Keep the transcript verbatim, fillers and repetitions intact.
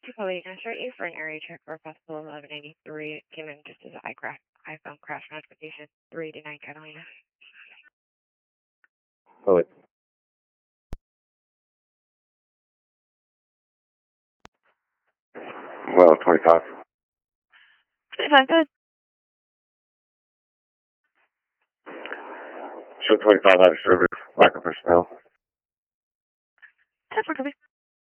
Chipotle, can I start you for an area check for a possible eleven eighty-three? It came in just as an iCraft, iPhone crash notification, three eighty-nine Catalina. Oh, it. Well, twenty-five. twenty-five, good. Show twenty-five out of service, lack of personnel. Ten for copy.